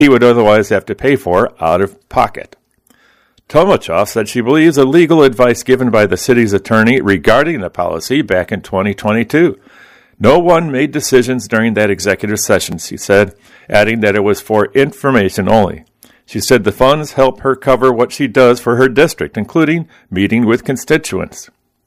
he would otherwise have to pay for out of pocket. Tomachoff said she believes the legal advice given by the city's attorney regarding the policy back in 2022. No one made decisions during that executive session, she said, adding that it was for information only. She said the funds help her cover what she does for her district, including meeting with constituents.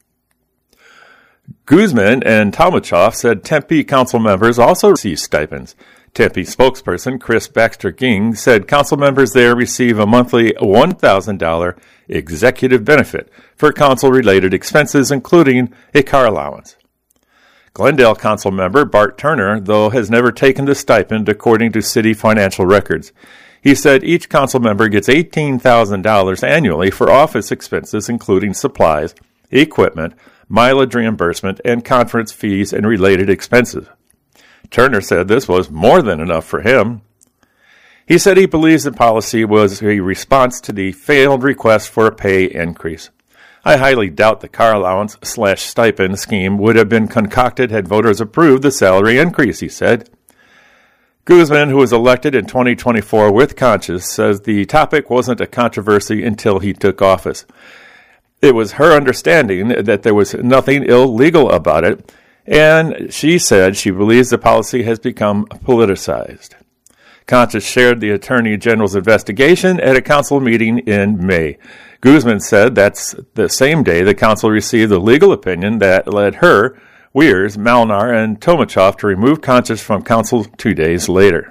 Guzman and Tomachoff said Tempe council members also receive stipends. Tempe spokesperson Chris Baxter-Ging said council members there receive a monthly $1,000 executive benefit for council-related expenses, including a car allowance. Glendale council member Bart Turner, though, has never taken the stipend according to city financial records. He said each council member gets $18,000 annually for office expenses, including supplies, equipment, mileage reimbursement, and conference fees and related expenses. Turner said this was more than enough for him. He said he believes the policy was a response to the failed request for a pay increase. I highly doubt the car allowance/stipend scheme would have been concocted had voters approved the salary increase, he said. Guzman, who was elected in 2024 with Conscious, says the topic wasn't a controversy until he took office. It was her understanding that there was nothing illegal about it, and she said she believes the policy has become politicized. Conscious shared the Attorney General's investigation at a council meeting in May. Guzman said that's the same day the council received the legal opinion that led her, Weirs, Malnar, and Tomachoff to remove Conscious from council 2 days later.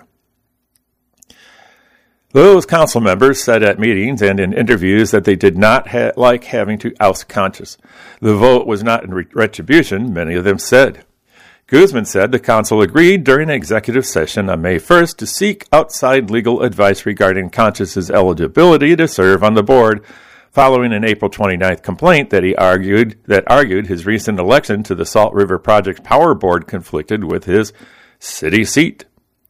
Those council members said at meetings and in interviews that they did not like having to oust Conscious. The vote was not in retribution, many of them said. Guzman said the council agreed during an executive session on May 1st to seek outside legal advice regarding Conscious's eligibility to serve on the board, following an April 29th complaint that argued his recent election to the Salt River Project Power Board conflicted with his city seat.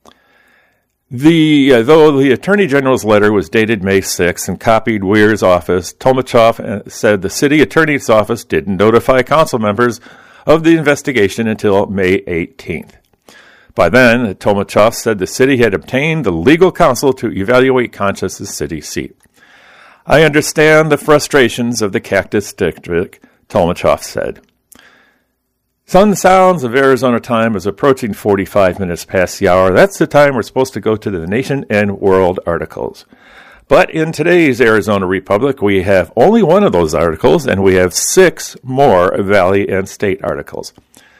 Though the Attorney General's letter was dated May 6th and copied Weir's office, Tomachoff said the city attorney's office didn't notify council members of the investigation until May 18th. By then, Tomachoff said the city had obtained the legal counsel to evaluate Conscious's city seat. I understand the frustrations of the Cactus District, Tomachoff said. Sun Sounds of Arizona time is approaching 45 minutes past the hour. That's the time we're supposed to go to the Nation and World articles. But in today's Arizona Republic, we have only one of those articles, and we have 6 more Valley and State articles.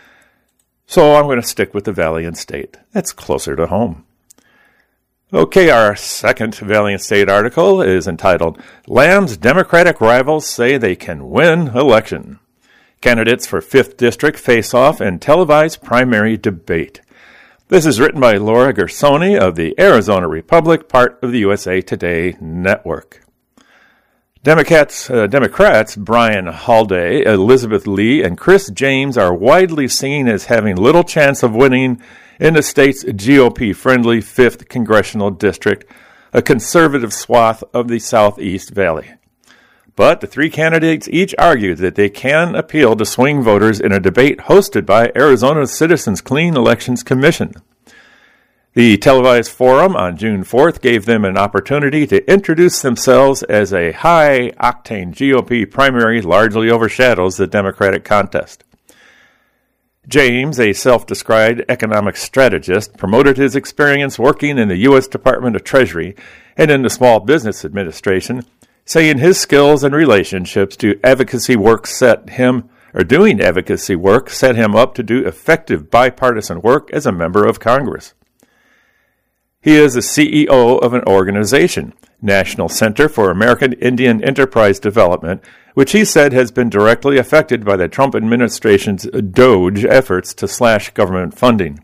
So I'm going to stick with the Valley and State. That's closer to home. Okay, our second Valley and State article is entitled, Lamb's Democratic Rivals Say They Can Win Election. Candidates for 5th District face off in televised primary debate. This is written by Laura Gersoni of the Arizona Republic, part of the USA Today network. Democrats Brian Haldane, Elizabeth Lee, and Chris James are widely seen as having little chance of winning in the state's GOP-friendly 5th Congressional District, a conservative swath of the Southeast Valley. But the 3 candidates each argued that they can appeal to swing voters in a debate hosted by Arizona's Citizens Clean Elections Commission. The televised forum on June 4th gave them an opportunity to introduce themselves as a high-octane GOP primary largely overshadows the Democratic contest. James, a self-described economic strategist, promoted his experience working in the U.S. Department of Treasury and in the Small Business Administration, saying his skills and relationships to advocacy work set him up to do effective bipartisan work as a member of Congress. He is the CEO of an organization, National Center for American Indian Enterprise Development, which he said has been directly affected by the Trump administration's DOGE efforts to slash government funding.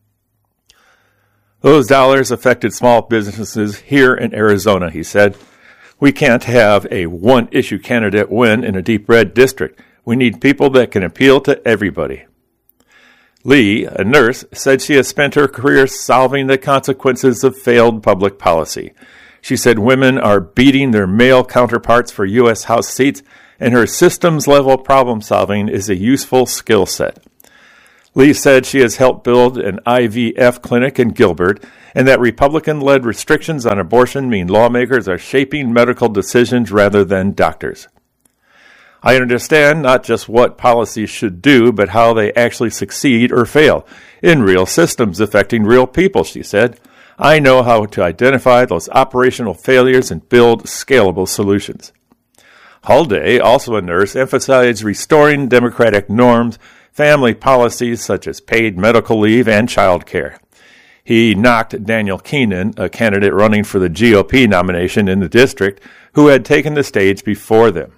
Those dollars affected small businesses here in Arizona, he said. We can't have a one-issue candidate win in a deep red district. We need people that can appeal to everybody. Lee, a nurse, said she has spent her career solving the consequences of failed public policy. She said women are beating their male counterparts for U.S. House seats, and her systems-level problem-solving is a useful skill set. Lee said she has helped build an IVF clinic in Gilbert and that Republican-led restrictions on abortion mean lawmakers are shaping medical decisions rather than doctors. I understand not just what policies should do, but how they actually succeed or fail in real systems affecting real people, she said. I know how to identify those operational failures and build scalable solutions. Halde, also a nurse, emphasized restoring democratic norms, family policies such as paid medical leave and child care. He knocked Daniel Keenan, a candidate running for the GOP nomination in the district, who had taken the stage before them.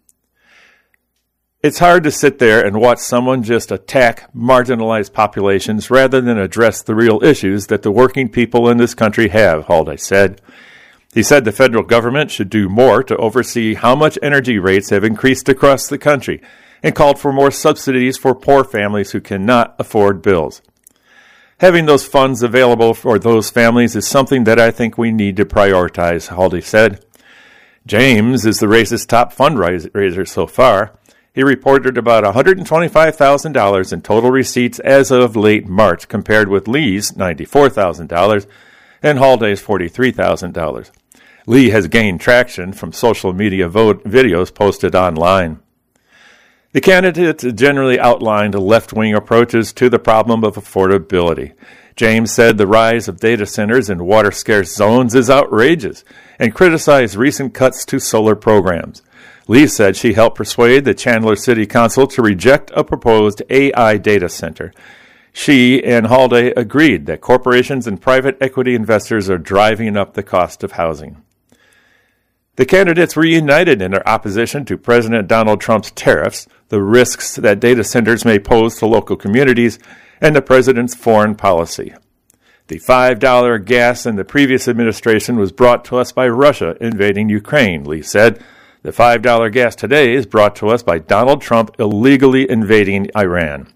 It's hard to sit there and watch someone just attack marginalized populations rather than address the real issues that the working people in this country have, Halde said. He said the federal government should do more to oversee how much energy rates have increased across the country and called for more subsidies for poor families who cannot afford bills. Having those funds available for those families is something that I think we need to prioritize, Halde said. James is the race's top fundraiser so far. He reported about $125,000 in total receipts as of late March, compared with Lee's $94,000 and Halde's $43,000. Lee has gained traction from social media videos posted online. The candidates generally outlined left-wing approaches to the problem of affordability. James said the rise of data centers in water-scarce zones is outrageous and criticized recent cuts to solar programs. Lee said she helped persuade the Chandler City Council to reject a proposed AI data center. She and Halde agreed that corporations and private equity investors are driving up the cost of housing. The candidates were united in their opposition to President Donald Trump's tariffs, the risks that data centers may pose to local communities, and the president's foreign policy. The $5 gas in the previous administration was brought to us by Russia invading Ukraine, Lee said. The $5 gas today is brought to us by Donald Trump illegally invading Iran.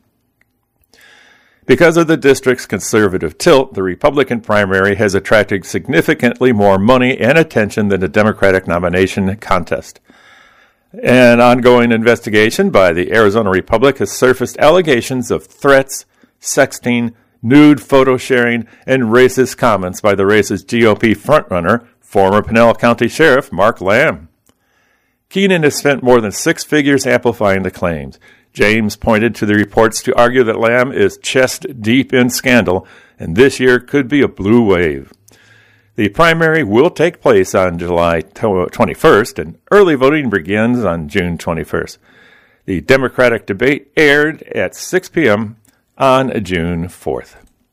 Because of the district's conservative tilt, the Republican primary has attracted significantly more money and attention than the Democratic nomination contest. An ongoing investigation by the Arizona Republic has surfaced allegations of threats, sexting, nude photo sharing, and racist comments by the race's GOP frontrunner, former Pinell County Sheriff Mark Lamb. Keenan has spent more than 6 figures amplifying the claims. James pointed to the reports to argue that Lamb is chest deep in scandal, and this year could be a blue wave. The primary will take place on July 21st, and early voting begins on June 21st. The Democratic debate aired at 6 p.m. on June 4th.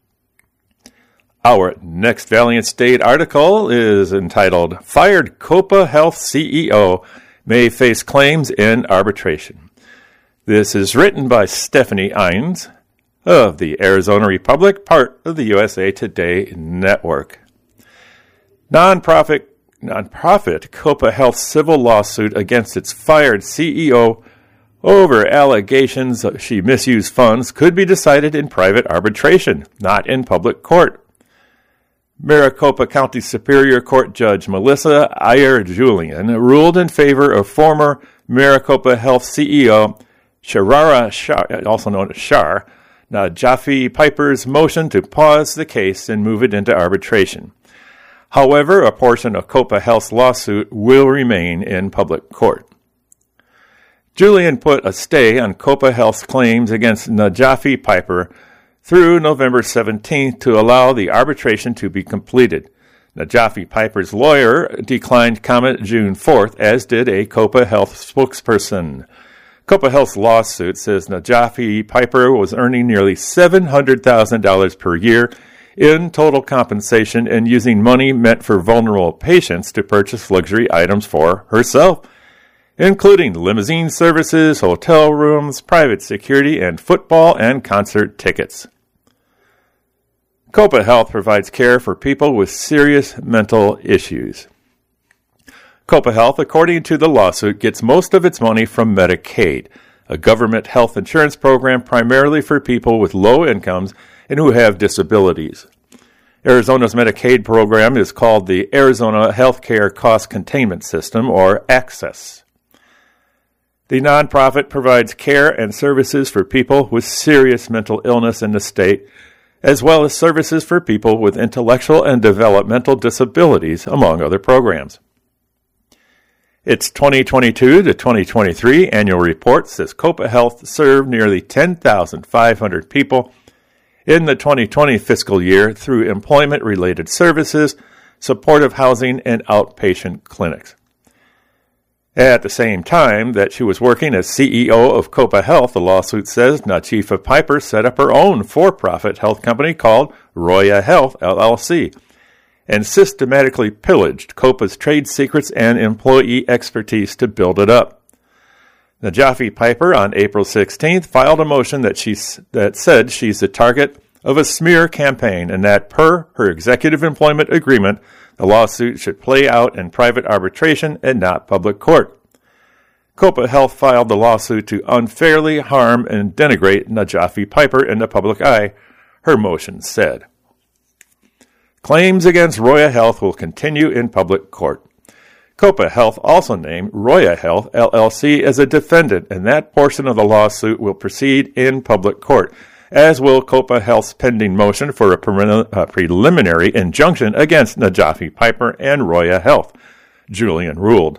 Our next Valiant State article is entitled, Fired Copa Health CEO May Face Claims in Arbitration. This is written by Stephanie Ines of the Arizona Republic, part of the USA Today network. Nonprofit Copa Health civil lawsuit against its fired CEO over allegations she misused funds could be decided in private arbitration, not in public court. Maricopa County Superior Court Judge Melissa Ayer-Julian ruled in favor of former Maricopa Health CEO Sharara Shar, also known as Shar, Najafi Piper's motion to pause the case and move it into arbitration. However, a portion of Copa Health's lawsuit will remain in public court. Julian put a stay on Copa Health's claims against Najafi Piper through November 17th to allow the arbitration to be completed. Najafi Piper's lawyer declined comment June 4th, as did a Copa Health spokesperson. Copa Health's lawsuit says Najafi Piper was earning nearly $700,000 per year in total compensation and using money meant for vulnerable patients to purchase luxury items for herself, including limousine services, hotel rooms, private security, and football and concert tickets. Copa Health provides care for people with serious mental issues. Copa Health, according to the lawsuit, gets most of its money from Medicaid, a government health insurance program primarily for people with low incomes and who have disabilities. Arizona's Medicaid program is called the Arizona Healthcare Cost Containment System, or ACCESS. The nonprofit provides care and services for people with serious mental illness in the state, as well as services for people with intellectual and developmental disabilities, among other programs. Its 2022 to 2023 annual report says Copa Health served nearly 10,500 people in the 2020 fiscal year through employment-related services, supportive housing, and outpatient clinics. At the same time that she was working as CEO of Copa Health, the lawsuit says Nachifa Piper set up her own for-profit health company called Roya Health, LLC, and systematically pillaged Copa's trade secrets and employee expertise to build it up. Najafi Piper, on April 16th, filed a motion that said she's the target of a smear campaign and that, per her executive employment agreement, the lawsuit should play out in private arbitration and not public court. Copa Health filed the lawsuit to unfairly harm and denigrate Najafi Piper in the public eye, her motion said. Claims against Roya Health will continue in public court. Copa Health also named Roya Health, LLC, as a defendant, and that portion of the lawsuit will proceed in public court, as will Copa Health's pending motion for a preliminary injunction against Najafi Piper and Roya Health, Julian ruled.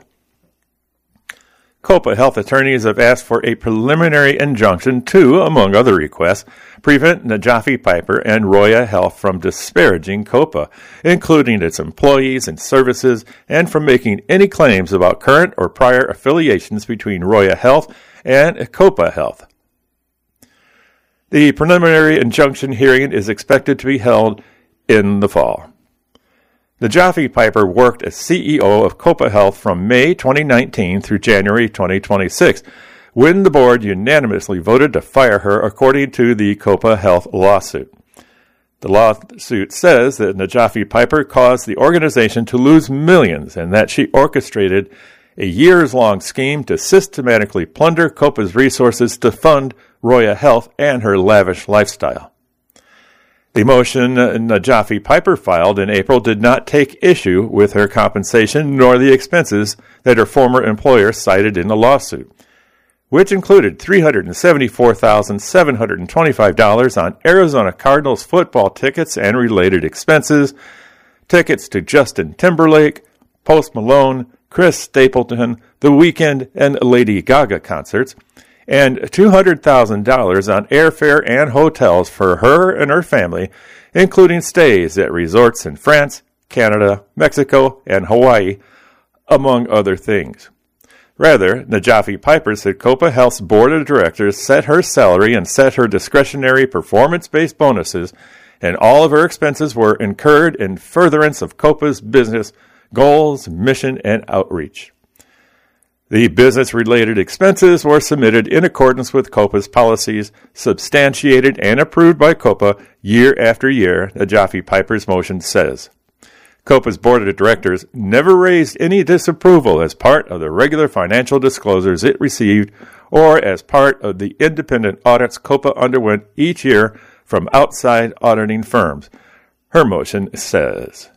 Copa Health attorneys have asked for a preliminary injunction to, among other requests, prevent Najafi Piper and Roya Health from disparaging Copa, including its employees and services, and from making any claims about current or prior affiliations between Roya Health and Copa Health. The preliminary injunction hearing is expected to be held in the fall. Najafi Piper worked as CEO of Copa Health from May 2019 through January 2026, when the board unanimously voted to fire her, according to the Copa Health lawsuit. The lawsuit says that Najafi Piper caused the organization to lose millions and that she orchestrated a years-long scheme to systematically plunder Copa's resources to fund Roya Health and her lavish lifestyle. The motion Najafi Piper filed in April did not take issue with her compensation nor the expenses that her former employer cited in the lawsuit, which included $374,725 on Arizona Cardinals football tickets and related expenses, tickets to Justin Timberlake, Post Malone, Chris Stapleton, The Weeknd, and Lady Gaga concerts, and $200,000 on airfare and hotels for her and her family, including stays at resorts in France, Canada, Mexico, and Hawaii, among other things. Rather, Najafi Piper said Copa Health's board of directors set her salary and set her discretionary performance-based bonuses, and all of her expenses were incurred in furtherance of Copa's business goals, mission, and outreach. The business-related expenses were submitted in accordance with Copa's policies, substantiated and approved by Copa year after year, Najafi Piper's motion says. Copa's board of directors never raised any disapproval as part of the regular financial disclosures it received or as part of the independent audits Copa underwent each year from outside auditing firms, her motion says.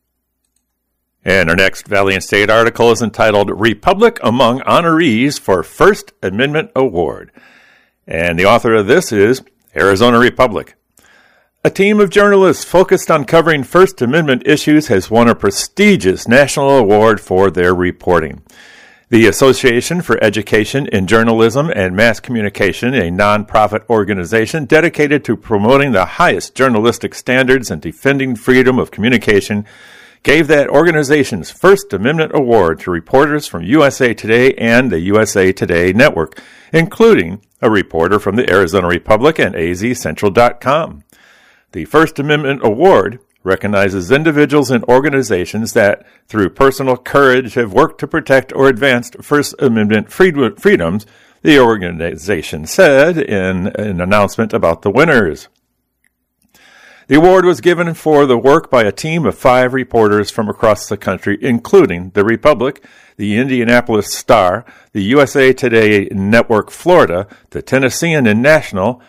And our next Valiant State article is entitled Republic Among Honorees for First Amendment Award. And the author of this is Arizona Republic. A team of journalists focused on covering First Amendment issues has won a prestigious national award for their reporting. The Association for Education in Journalism and Mass Communication, a nonprofit organization dedicated to promoting the highest journalistic standards and defending freedom of communication, gave that organization's First Amendment Award to reporters from USA Today and the USA Today Network, including a reporter from the Arizona Republic and azcentral.com. The First Amendment Award recognizes individuals and organizations that, through personal courage, have worked to protect or advance First Amendment freedoms, the organization said in an announcement about the winners. The award was given for the work by a team of 5 reporters from across the country, including the Republic, the Indianapolis Star, the USA Today Network Florida, the Tennessean in Nashville,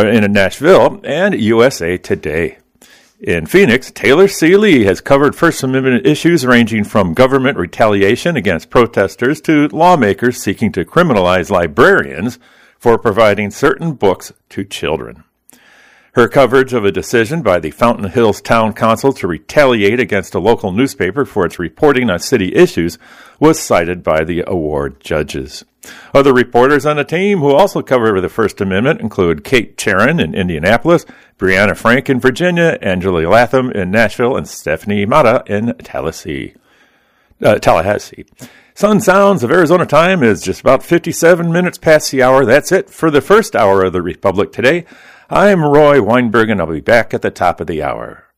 and USA Today. In Phoenix, Taylor C. Lee has covered First Amendment issues ranging from government retaliation against protesters to lawmakers seeking to criminalize librarians for providing certain books to children. Her coverage of a decision by the Fountain Hills Town Council to retaliate against a local newspaper for its reporting on city issues was cited by the award judges. Other reporters on the team who also cover the First Amendment include Kate Charon in Indianapolis, Brianna Frank in Virginia, Angela Latham in Nashville, and Stephanie Mata in Tallahassee. Sun Sounds of Arizona time is just about 57 minutes past the hour. That's it for the first hour of the Republic today. I'm Roy Weinberg, and I'll be back at the top of the hour.